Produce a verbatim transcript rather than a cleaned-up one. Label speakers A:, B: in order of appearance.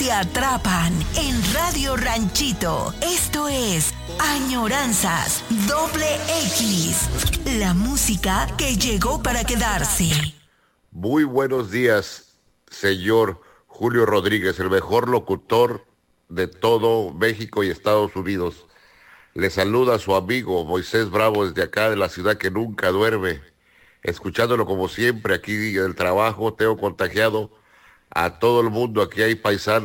A: te atrapan en Radio Ranchito. Esto es Añoranzas Doble X, la música que llegó para quedarse.
B: Muy buenos días, señor Julio Rodríguez, el mejor locutor de todo México y Estados Unidos. Le saluda a su amigo Moisés Bravo desde acá de la ciudad que nunca duerme, escuchándolo como siempre aquí en el trabajo. Tengo contagiado a todo el mundo, aquí hay paisanos